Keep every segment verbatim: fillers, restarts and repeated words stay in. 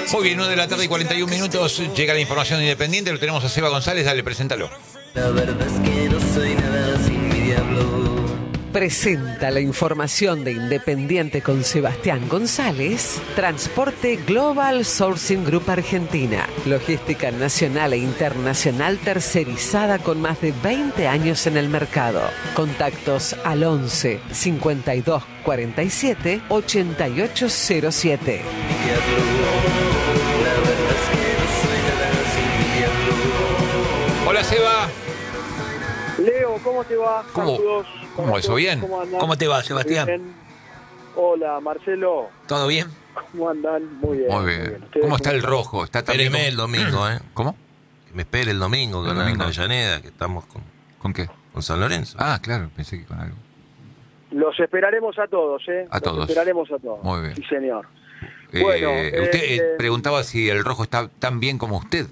Muy bien, una de la tarde y cuarenta y un minutos. Llega la información independiente. Lo tenemos a Seba González. Dale, preséntalo. La verdad es que no soy nada sin mi diablo. Presenta la información de Independiente con Sebastián González. Transporte Global Sourcing Group Argentina. Logística nacional e internacional tercerizada con más de veinte años en el mercado. Contactos al once cincuenta y dos cuarenta y siete ochenta y ocho cero siete. Mi diablo. La verdad es que no soy nada sin mi diablo. Hola, Seba. Leo, ¿cómo te va? ¿Cómo? Saludos. ¿Cómo eso? ¿Bien? ¿Cómo andan? ¿Cómo te va, Sebastián? Bien. Hola, Marcelo. ¿Todo bien? ¿Cómo andan? Muy bien. Muy bien. ¿Ustedes ¿Cómo está el están? rojo? ¿Está también Espéreme el con- domingo, ¿eh? ¿Cómo? Que me espere el domingo con El la domingo. Avellaneda, que estamos con, ¿Con qué? con San Lorenzo. Ah, claro, pensé que con algo. Los esperaremos a todos, ¿eh? A Los todos. esperaremos a todos. Muy bien. Sí, señor. Eh, Bueno, usted eh, eh, preguntaba si el rojo está tan bien como usted.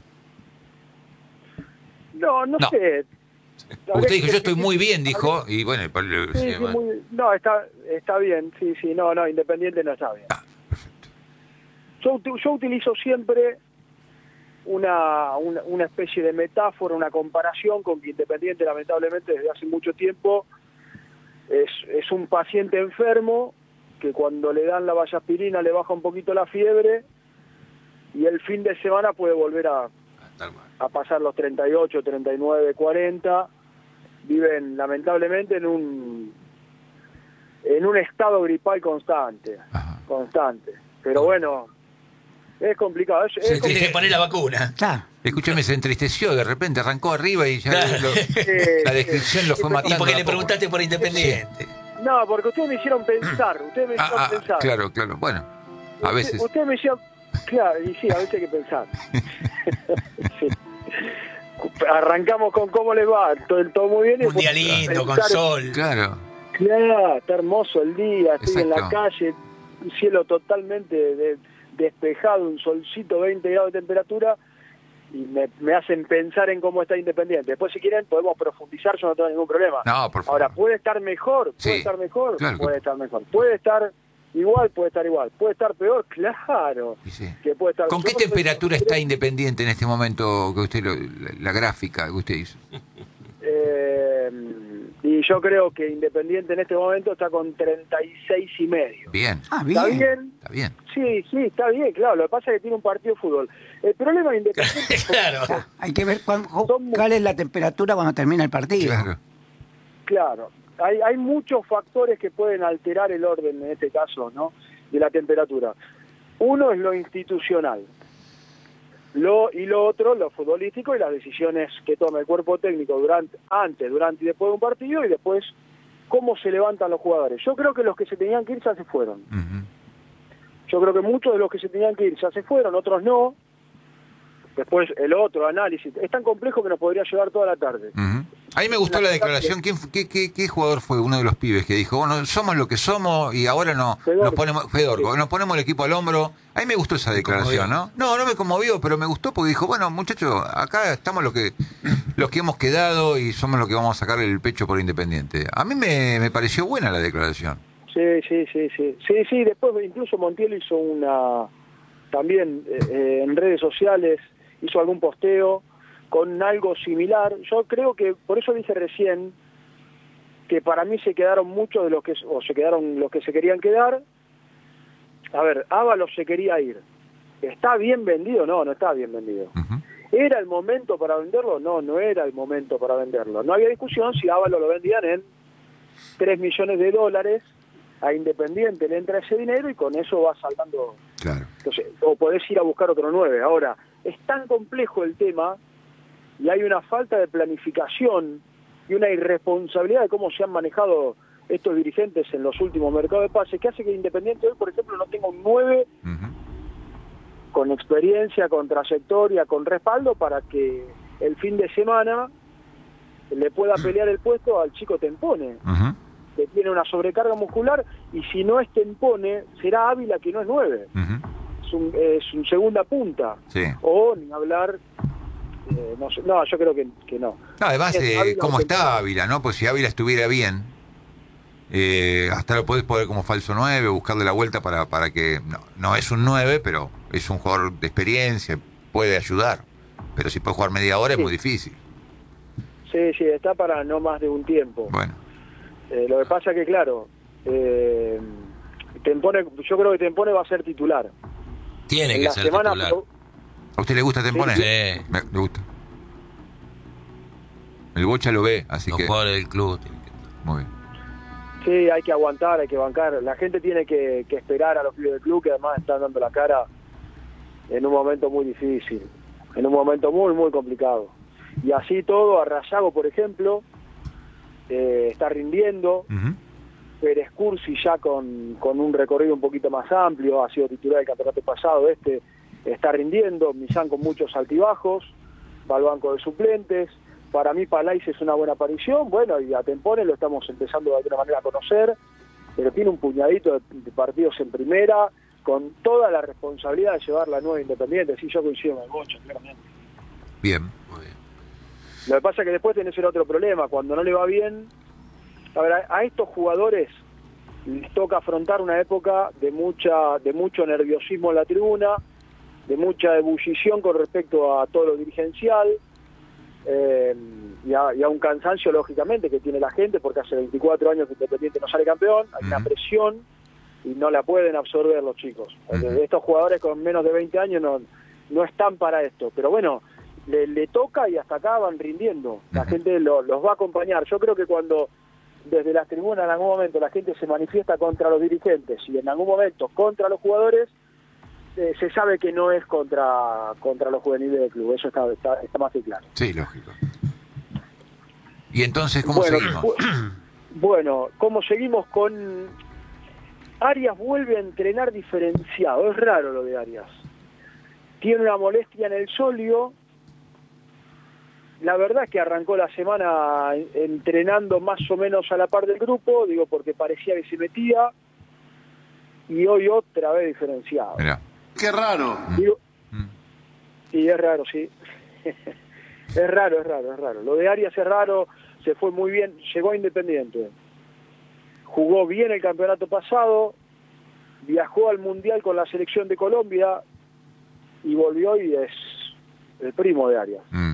No, no, No. sé. La verdad Usted es dijo, que- yo estoy muy bien, dijo, y bueno, y por- Sí, sí, sí, bueno. muy- no, está, está bien. Sí, sí, no, no, Independiente no está bien. Ah, perfecto. Yo, uti- yo utilizo siempre una, una, una especie de metáfora, una comparación con que Independiente, lamentablemente, desde hace mucho tiempo, es, es un paciente enfermo que cuando le dan la vallaspirina le baja un poquito la fiebre y el fin de semana puede volver a, Tal cual. a pasar los treinta y ocho, treinta y nueve, cuarenta. Viven, lamentablemente, en un en un estado gripal constante, Ajá. constante. Pero bueno, es complicado. Es, es Sí, Tiene complicado. que poner la vacuna. Claro. Escúchame, se entristeció, de repente arrancó arriba y ya Claro. lo- la descripción lo fue Y matando. Y porque de a le poco. preguntaste por Independiente. No, porque ustedes me hicieron pensar, ustedes me Ah, hicieron ah, pensar. claro, claro. Bueno, a veces. Usted- Ustedes me hicieron... Claro, y sí, a veces hay que pensar. Sí. Arrancamos con cómo les va, todo, todo muy bien. y Un día después lindo, con pensar- sol. Claro. Claro, está hermoso el día, estoy en la Exacto. calle, un cielo totalmente de- despejado, un solcito, veinte grados de temperatura, y me, me hacen pensar en cómo está Independiente. Después, si quieren, podemos profundizar, yo no tengo ningún problema. No, por favor. Ahora, ¿puede estar mejor? ¿Puede Sí, estar mejor? claro que- Puede estar mejor. ¿Puede estar igual? Puede estar igual. ¿Puede estar peor? Claro. Y sí. Que puede estar... ¿Con qué Yo no sé- temperatura está Independiente en este momento que usted lo- la, la gráfica que usted hizo? Eh, y yo creo que Independiente en este momento está con treinta y seis y medio. Bien, Ah, ¿Está bien? está bien. Sí, sí, está bien, claro. Lo que pasa es que tiene un partido de fútbol. El problema de Independiente... Claro. Hay que ver cuán- Son- cuál es la temperatura cuando termina el partido. Claro. Claro, hay, hay muchos factores que pueden alterar el orden, en este caso, ¿no?, de la temperatura. Uno es lo institucional, lo y lo otro, lo futbolístico y las decisiones que toma el cuerpo técnico durante, antes, durante y después de un partido, y después cómo se levantan los jugadores. Yo creo que los que se tenían que ir ya se fueron. Ujú. Yo creo que muchos de los que se tenían que ir ya se fueron, otros no. Después el otro análisis. Es tan complejo que nos podría llevar toda la tarde. Ujú. A mí me gustó la declaración. ¿Quién, fu- qué, qué, qué jugador fue uno de los pibes que dijo, bueno, somos lo que somos y ahora no, Fedorco. nos ponemos, Fedorco, nos ponemos el equipo al hombro? A mí me gustó esa declaración, ¿no? No, no me conmovió, pero me gustó porque dijo, bueno, muchachos, acá estamos los que los que hemos quedado y somos los que vamos a sacar el pecho por Independiente. A mí me, me pareció buena la declaración. Sí, sí, sí, sí. Sí, sí, después incluso Montiel hizo una, también eh, eh, en redes sociales, hizo algún posteo con algo similar. Yo creo que, por eso dije recién, que para mí se quedaron muchos de los que, o se quedaron los que se querían quedar. A ver, Ábalos se quería ir. ¿Está bien vendido? No, no está bien vendido. Ujú. ¿Era el momento para venderlo? No, no era el momento para venderlo. No había discusión si Ábalos lo vendían en tres millones de dólares, a Independiente le entra ese dinero y con eso va saldando. Claro. Entonces, o podés ir a buscar otro nueve. Ahora, es tan complejo el tema y hay una falta de planificación y una irresponsabilidad de cómo se han manejado estos dirigentes en los últimos mercados de pases, que hace que Independiente hoy, por ejemplo, no tenga un nueve Ujú. con experiencia, con trayectoria, con respaldo para que el fin de semana le pueda pelear el puesto al chico Tempone, Ujú. que tiene una sobrecarga muscular, y si no es Tempone, será Ávila, que no es nueve, Ujú. es un, es un segunda punta, Sí. o ni hablar, eh, no, sé- no, yo creo que, que no. No, además, Es eh, Ávila ¿cómo o está Ávila, no? Pues si Ávila estuviera bien, Eh, hasta lo podés poner como falso nueve, buscarle la vuelta para, para que... No, no es un nueve, pero es un jugador de experiencia, puede ayudar. Pero si puede jugar media hora es Sí. muy difícil. Sí, sí, está para no más de un tiempo. Bueno, Eh, lo que pasa que, claro, eh, Tempone, yo creo que Tempone va a ser titular. Tiene En que la ser semana, titular. pero- ¿a usted le gusta Tempone? Sí. Me, le gusta. El Bocha lo ve, así Los que... jugadores del club tienen que estar. Muy bien. sí, hay que aguantar, hay que bancar. La gente tiene que, que esperar a los pibes del club, que además están dando la cara en un momento muy difícil, en un momento muy, muy complicado. Y así todo, Arrayago, por ejemplo, eh, está rindiendo. Ujú. Pérez Cursi ya con, con un recorrido un poquito más amplio, ha sido titular del campeonato pasado, este está rindiendo. Millán con muchos altibajos, va al banco de suplentes. Para mí Palais es una buena aparición, bueno, y a Tempone lo estamos empezando de alguna manera a conocer, pero tiene un puñadito de, de partidos en primera, con toda la responsabilidad de llevar la nueva Independiente. Sí, yo coincido con el Bocha, claramente. Bien. Muy bien. Lo que pasa es que después tenés el otro problema, cuando no le va bien. A ver, a, a estos jugadores les toca afrontar una época de mucha de mucho nerviosismo en la tribuna, de mucha ebullición con respecto a todo lo dirigencial, eh, y, a, y a un cansancio, lógicamente, que tiene la gente, porque hace veinticuatro años que Independiente no sale campeón, hay una Ujú. presión y no la pueden absorber los chicos. Ujú. Estos jugadores con menos de veinte años no, no están para esto, pero bueno, le, le toca y hasta acá van rindiendo. La Ujú. gente lo- los va a acompañar. Yo creo que cuando desde las tribunas en algún momento la gente se manifiesta contra los dirigentes y en algún momento contra los jugadores, eh, se sabe que no es contra contra los juveniles del club. Eso está, está, está más que claro. Sí, lógico. ¿Y entonces cómo bueno, seguimos? bu- bueno, ¿cómo seguimos con... Arias vuelve a entrenar diferenciado? Es raro lo de Arias. Tiene una molestia en el sóleo. La verdad es que arrancó la semana entrenando más o menos a la par del grupo, digo porque parecía que se metía, y hoy otra vez diferenciado. Mirá. Qué raro. Digo, Mm. y es raro, sí. Es raro, es raro, es raro. Lo de Arias es raro, se fue muy bien, llegó a Independiente. Jugó bien el campeonato pasado, viajó al Mundial con la selección de Colombia y volvió y es el primo de Arias. Mm.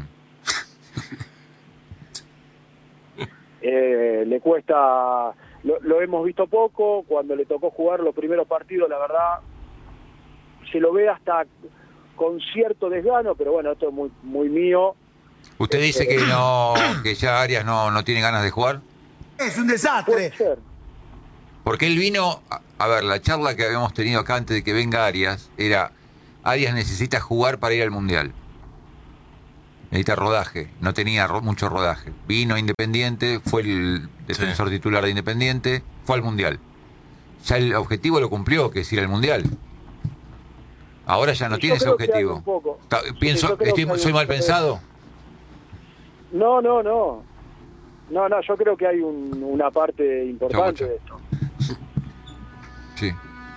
Eh, le cuesta, lo, lo hemos visto poco, cuando le tocó jugar los primeros partidos, la verdad, se lo ve hasta con cierto desgano, pero bueno, esto es muy, muy mío. ¿Usted dice que no, que ya Arias no, no tiene ganas de jugar? Es un Puede desastre. ser. Porque él vino, a, a ver, la charla que habíamos tenido acá antes de que venga Arias, era, Arias necesita jugar para ir al Mundial. Necesita rodaje, no tenía ro- mucho rodaje. Vino a Independiente, fue el defensor titular de Independiente, fue al Mundial. Ya el objetivo lo cumplió, que es ir al Mundial. Ahora ya no Yo tiene ese creo que hay objetivo. un poco. Ta- Pienso, Sí, yo creo estoy- que hay ¿soy un mal poco de- pensado? No, no, no. No, no, yo creo que hay un- una parte importante Chau, de esto. Sí.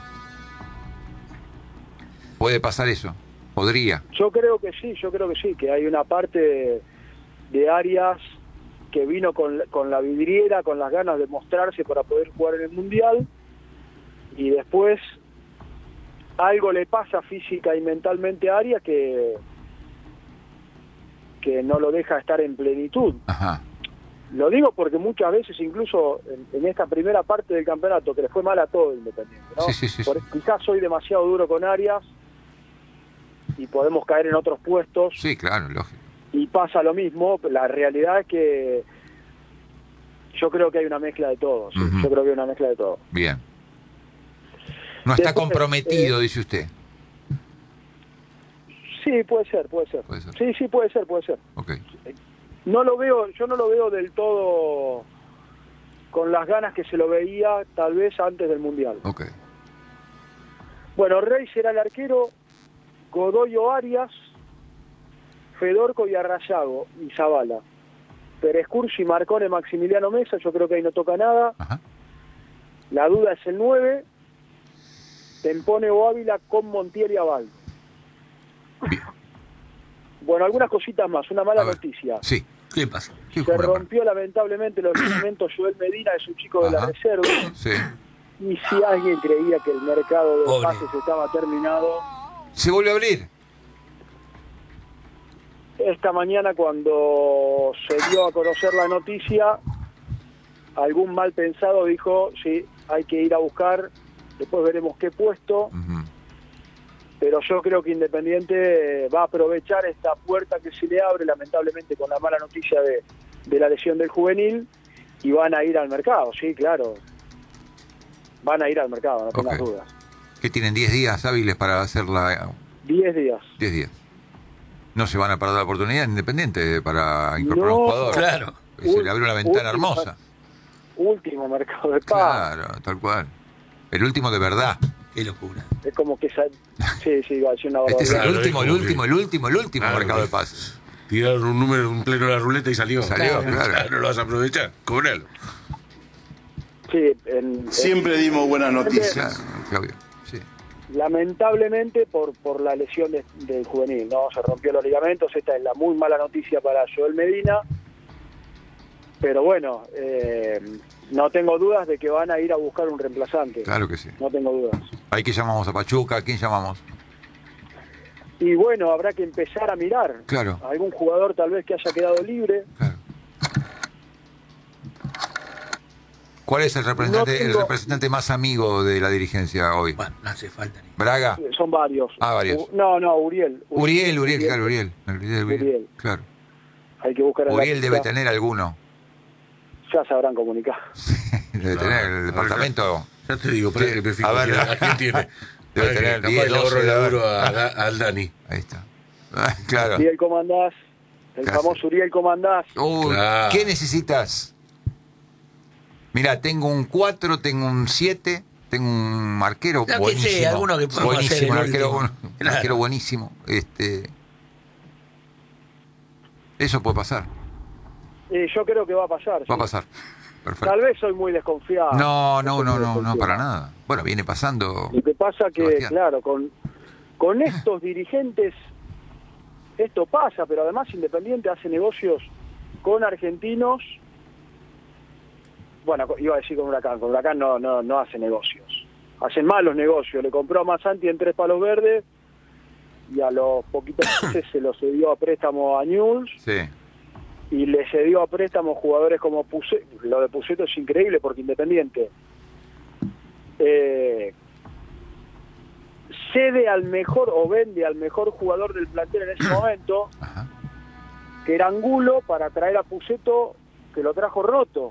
Puede pasar eso, podría. Yo creo que sí, yo creo que sí, que hay una parte de Arias que vino con, con la vidriera, con las ganas de mostrarse para poder jugar en el Mundial, y después algo le pasa física y mentalmente a Arias que, que no lo deja estar en plenitud. Ajá. Lo digo porque muchas veces, incluso en, en esta primera parte del campeonato, que le fue mal a todo Independiente, ¿no? Sí, sí, sí, Por- sí. quizás soy demasiado duro con Arias y podemos caer en otros puestos, Sí, claro, lógico. y pasa lo mismo. La realidad es que yo creo que hay una mezcla de todo, sí, Ujú. yo creo que hay una mezcla de todo. Bien. No está Después, comprometido, eh, dice usted. Sí, puede ser, puede ser. Puede ser. Sí, sí, puede ser, puede ser. Ok. No lo veo, yo no lo veo del todo con las ganas que se lo veía tal vez antes del Mundial. Ok. Bueno, Rey será el arquero, Godoy o Arias, Fedorco y Arrayago y Zavala. Pérez Cursi, Marcone, Maximiliano Mesa, yo creo que ahí no toca nada. Ajá. La duda es el nueve, Tempone o Ávila con Montiel y Aval. Bien. Bueno, algunas cositas más, una mala A ver. noticia. Sí. ¿Qué pasa? ¿Qué Se ocurre? rompió lamentablemente los ligamentos. Joel Medina es un chico de la Ajá. reserva. Sí. Y si alguien creía que el mercado de Pobre. pases estaba terminado, Se vuelve a abrir. esta mañana cuando se dio a conocer la noticia, algún mal pensado dijo, sí, hay que ir a buscar, después veremos qué puesto, Ujú. pero yo creo que Independiente va a aprovechar esta puerta que se le abre, lamentablemente con la mala noticia de, de la lesión del juvenil, y van a ir al mercado, sí, claro. Van a ir al mercado, no tengas Ok. dudas. Que tienen diez días hábiles para hacer la... Diez días. diez días. No se van a perder la oportunidad en Independiente para incorporar No. un jugador. Claro. Y se le abrió una ventana Último- hermosa. Último mercado de paz. Claro, tal cual. El último de verdad. Qué locura. Es como que... Sa- sí, sí, iba a decir una Este es barbaridad. el Claro, último, es el como último, que- el último, el último Claro, mercado de que- pases. Tiraron un número, un pleno de la ruleta y salió. Salió, claro. No lo vas a aprovechar, cobralo. Sí, en- en- Siempre dimos buenas noticias. Claro, Claudio. Sí. lamentablemente por por la lesión de- del juvenil, ¿no? Se rompió los ligamentos, esta es la muy mala noticia para Joel Medina, pero bueno, eh, no tengo dudas de que van a ir a buscar un reemplazante, Claro que sí. no tengo dudas. ¿Ahí que llamamos a Pachuca? ¿A quién llamamos? Y bueno, habrá que empezar a mirar, Claro. algún jugador tal vez que haya quedado libre. Claro. ¿Cuál es el representante, No tengo- el representante más amigo de la dirigencia hoy? Bueno, no hace falta ni. ¿Braga? Son varios. Ah, varios. U- No, no, Uriel. Uriel, Uriel, claro, Uriel. Uriel, Uriel. Uriel. Claro. Hay que buscar en la Uriel debe lista. tener alguno. Ya sabrán comunicar. Debe tener el departamento. Ya te digo, para Sí, que me fijo a ver. quién- a quién tiene. Debe Para que tener capaz diez, le ahorro doce, el a ver. laburo a- a- al Dani. Ahí está. Ah, claro. Uriel Comandás, el Gracias. famoso Uriel Comandás. Uy, Claro. ¿qué necesitas? Mira, tengo un cuatro, tengo un siete, tengo un arquero Lo que buenísimo. sea, alguno que podamos hacer buenísimo, el un arquero, último. un Claro. arquero buenísimo. Este, eso puede pasar. Eh, yo creo que va a pasar. Va sí. a pasar. Perfecto. Tal vez soy muy desconfiado. No, no, Soy no, muy no, no, desconfiado. para nada. Bueno, viene pasando. Lo que pasa que, Sebastián. claro, con, con estos dirigentes, esto pasa, pero además Independiente hace negocios con argentinos. Bueno, iba a decir con Huracán, con Huracán no, no, no hace negocios. Hacen malos negocios. Le compró a Masanti en tres palos verdes y a los poquitos meses se lo cedió a préstamo a Newell's. Sí. Y le cedió a préstamo jugadores como Puceto. Lo de Puceto es increíble porque Independiente eh, cede al mejor o vende al mejor jugador del plantel en ese momento, Ajá. que era Angulo, para traer a Puceto, que lo trajo roto.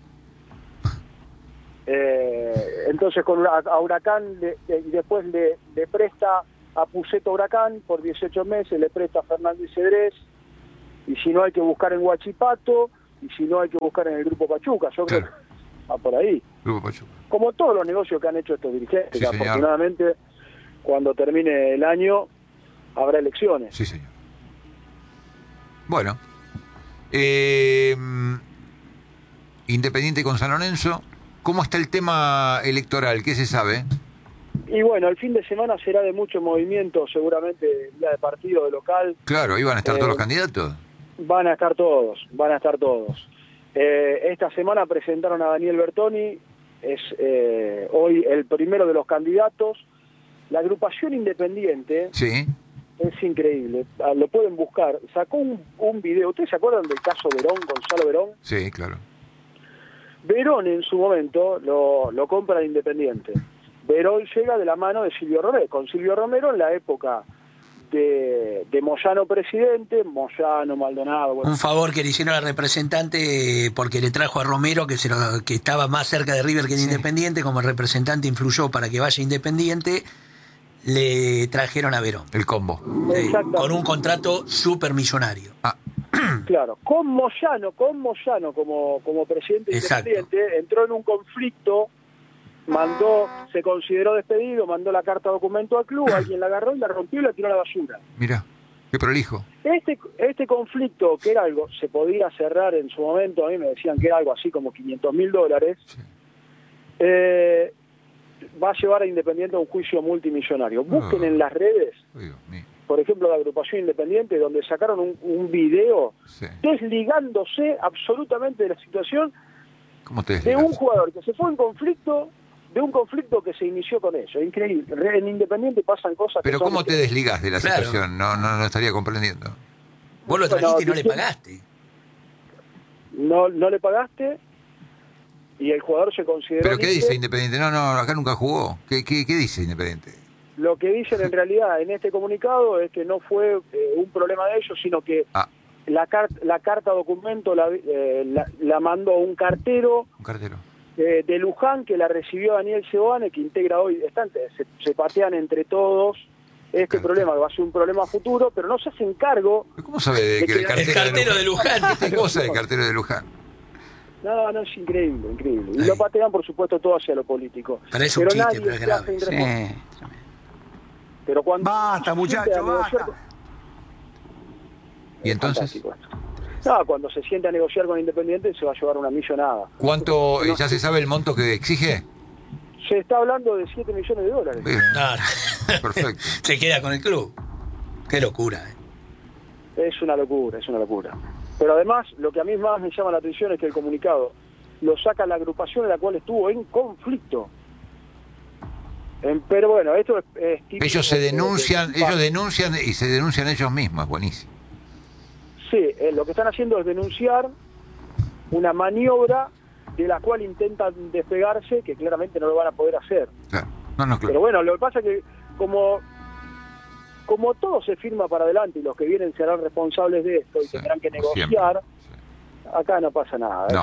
Eh, entonces con Hura- a Huracán le- le- y después le, le presta a Puceto a Huracán por dieciocho meses, le presta a Fernández Cedrés, y si no hay que buscar en Huachipato, y si no hay que buscar en el Grupo Pachuca. Yo creo Claro. que va por ahí. Grupo Pachuca. Como todos los negocios que han hecho estos dirigentes, Sí, que señor. afortunadamente cuando termine el año habrá elecciones. Sí, señor. Bueno. Eh, Independiente con San Lorenzo. ¿Cómo está el tema electoral? ¿Qué se sabe? Y bueno, el fin de semana será de mucho movimiento, seguramente el día de partido, de local. Claro, ahí van a estar Eh, todos los candidatos. Van a estar todos, van a estar todos. Eh, esta semana presentaron a Daniel Bertoni, es eh, hoy el primero de los candidatos. La agrupación independiente Sí. es increíble, ah, lo pueden buscar. Sacó un, un video, ¿ustedes se acuerdan del caso Verón, Gonzalo Verón? Sí, claro. Verón en su momento lo, lo compra Independiente. Verón llega de la mano de Silvio Romero, con Silvio Romero en la época de, de Moyano presidente, Moyano, Maldonado, bueno, Un favor que le hicieron al representante eh, porque le trajo a Romero, que, se lo, que estaba más cerca de River que de Independiente, como el representante influyó para que vaya Independiente, le trajeron a Verón. El combo. Sí, Exactamente. con un contrato súper millonario. Ah, claro, con Moyano, con Moyano como, como presidente Exacto. independiente, entró en un conflicto, mandó, se consideró despedido, mandó la carta documento al club, alguien la agarró y la rompió y la tiró a la basura. mira, qué prolijo. Este, este conflicto, que era algo, se podía cerrar en su momento, a mí me decían que era algo así como quinientos mil dólares, Sí. eh, va a llevar a Independiente a un juicio multimillonario. Busquen Ah. en las redes, Ay, Dios mío. por ejemplo, de Agrupación Independiente, donde sacaron un, un video Sí. desligándose absolutamente de la situación ¿Cómo te de desligas? un jugador que se fue en conflicto, de un conflicto que se inició con ellos. Increíble. Re- En Independiente pasan cosas Pero que son- ¿cómo te desligas de la Claro. situación? No, no, no estaría comprendiendo. Vos lo Bueno, trajiste y no le dije- pagaste. no, no le pagaste y el jugador se consideró ¿Pero qué libre. dice Independiente? No, no, acá nunca jugó. ¿Qué, qué, qué dice Independiente? Lo que dicen en realidad en este comunicado es que no fue eh, un problema de ellos, sino que Ah, la, car- la carta documento la, eh, la, la mandó un cartero un cartero. eh, de Luján que la recibió Daniel Seoane, que integra hoy, están, se, se patean entre todos este Cartero. problema, que va a ser un problema futuro, pero no se hacen cargo. ¿Pero ¿Cómo sabe de De que que el la- cartero, El cartero de Luján. ¿Cómo sabe el cartero de Luján? No, no, es increíble, increíble. Y Ahí. lo patean, por supuesto, todo hacia lo político. Pero es un pero chiste, nadie pero es se grave. hace Sí, irresponsable. tremendo. Pero cuando Basta, se muchacho, siente a negociar basta. con- ¿Y Es entonces? fantástico esto. No, cuando se siente a negociar con Independiente se va a llevar una millonada. ¿Cuánto, eh, No. ya se sabe el monto que exige? Se está hablando de siete millones de dólares. Bien, No, no. perfecto. Se queda con el club. Qué locura. ¿eh? Es una locura, es una locura. Pero además, lo que a mí más me llama la atención es que el comunicado lo saca la agrupación en la cual estuvo en conflicto. En- pero bueno, esto es, es típico Ellos se de- de- denuncian, de- ellos denuncian y se denuncian ellos mismos, es buenísimo. Sí, eh, lo que están haciendo es denunciar una maniobra de la cual intentan despegarse, que claramente no lo van a poder hacer. Claro. No, no, Pero claro. bueno, lo que pasa es que como como todo se firma para adelante y los que vienen serán responsables de esto y Sí, tendrán que siempre. negociar, acá no pasa nada. No.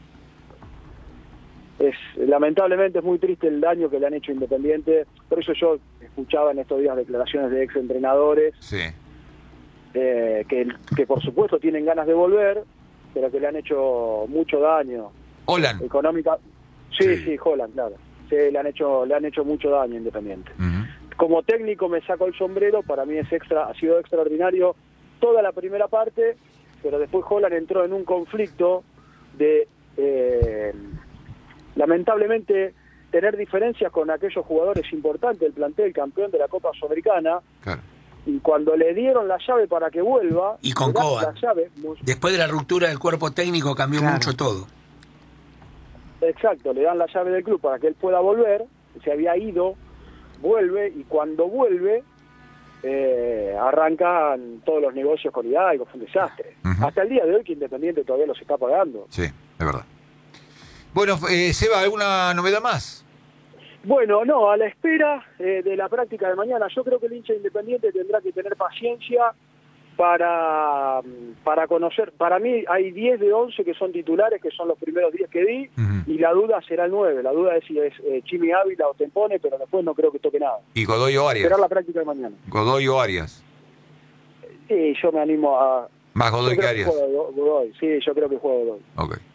Es, es lamentablemente es muy triste el daño que le han hecho a Independiente. Por eso yo escuchaba en estos días declaraciones de ex entrenadores Sí. eh, que, que por supuesto tienen ganas de volver, pero que le han hecho mucho daño Olan. económica. Sí, Sí. sí, Holland, claro. Sí, le han hecho le han hecho mucho daño a Independiente. Ujú. Como técnico me saco el sombrero, para mí es extra, ha sido extraordinario toda la primera parte, pero después Holland entró en un conflicto de eh, lamentablemente tener diferencias con aquellos jugadores importantes del plantel, campeón de la Copa Sudamericana, Claro. y cuando le dieron la llave para que vuelva, Y con le dan Coa. la llave, mu- Después de la ruptura del cuerpo técnico cambió Claro. mucho todo. exacto, le dan la llave del club para que él pueda volver, se había ido, vuelve, y cuando vuelve eh, arrancan todos los negocios con Hidalgo, fue un desastre. Ujú. Hasta el día de hoy que Independiente todavía los está pagando. Sí, es verdad. Bueno, eh, Seba, ¿alguna novedad más? Bueno, no, a la espera eh, de la práctica de mañana, yo creo que el hincha Independiente tendrá que tener paciencia para, para conocer. Para mí hay diez de once que son titulares, que son los primeros diez que di, Ujú. y la duda será el nueve. La duda es si es eh, Chimi Ávila o Tempone, pero después no creo que toque nada. Y Godoy o Arias. Esperar la práctica de mañana. Godoy o Arias. Sí, yo me animo a... Más Godoy yo que creo Arias. juega Godoy. Sí, yo creo que juega Godoy. Ok.